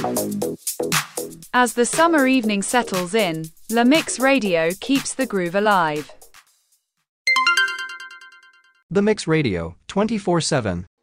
As the summer evening settles in, La Mix Radio keeps the groove alive. The Mix Radio, 24/7.